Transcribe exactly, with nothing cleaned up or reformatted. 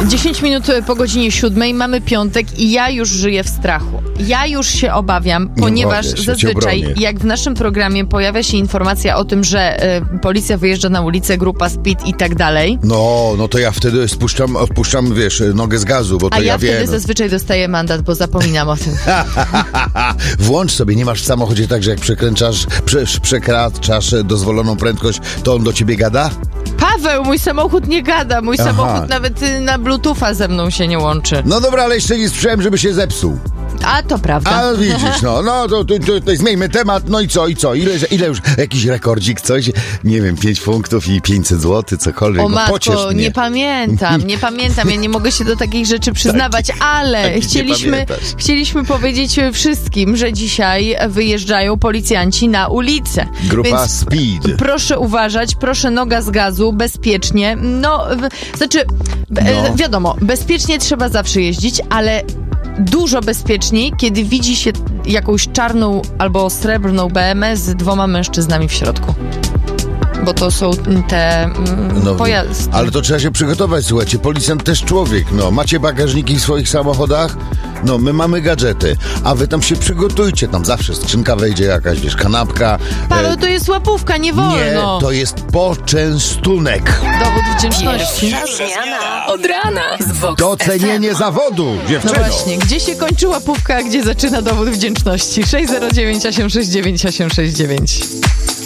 dziesięć minut po godzinie siódmej, mamy piątek i ja już żyję w strachu. Ja już się obawiam, ponieważ no, zazwyczaj jak w naszym programie pojawia się informacja o tym, że y, policja wyjeżdża na ulicę, grupa speed i tak dalej. No, no to ja wtedy spuszczam, wpuszczam, wiesz, nogę z gazu, bo to A ja, ja wtedy wiem. zazwyczaj dostaję mandat, bo zapominam o tym. Włącz sobie, nie masz w samochodzie tak, że jak przekręcasz, prze, przekraczasz dozwoloną prędkość, to on do ciebie gada? Paweł, mój samochód nie gada, mój Aha. samochód nawet y, na bluetootha ze mną się nie łączy. No dobra, ale jeszcze nie słyszałem, żeby się zepsuł. A to prawda. A widzisz, no, no to, to, to, to zmieńmy temat, no i co, i co? Ile, ile już, jakiś rekordzik, coś? Nie wiem, pięć punktów i pięćset złotych, cokolwiek. O no, pociesz matko, mnie. nie pamiętam, nie pamiętam, ja nie mogę się do takich rzeczy przyznawać, ale tak, nie chcieliśmy, pamiętasz. chcieliśmy powiedzieć wszystkim, że dzisiaj wyjeżdżają policjanci na ulicę. Grupa Więc Speed. proszę uważać, proszę noga z gazu, bezpiecznie. No, w, znaczy, b- No. wiadomo, bezpiecznie trzeba zawsze jeździć, ale dużo bezpieczniej, kiedy widzi się jakąś czarną albo srebrną B M W z dwoma mężczyznami w środku. Bo to są te mm, No, pojazdy. ale to trzeba się przygotować, słuchajcie, policjant też człowiek, no, macie bagażniki w swoich samochodach? No, my mamy gadżety, a wy tam się przygotujcie, tam zawsze skrzynka wejdzie jakaś, wiesz, kanapka. Paweł, to jest łapówka, nie wolno. Nie, to jest poczęstunek. Dowód wdzięczności. Pierwsza zmiana od rana z Vox Docenienie zawodu, No dziewczyno. właśnie, gdzie się kończy łapówka, a gdzie zaczyna dowód wdzięczności? sześć zero dziewięć osiem sześć dziewięć osiem sześć dziewięć.